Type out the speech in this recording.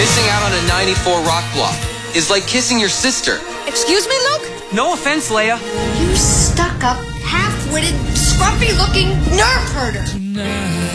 Missing out on a 94 rock block is like kissing your sister. Excuse me, Luke? No offense, Leia. You stuck-up, half-witted, scruffy-looking nerve herder.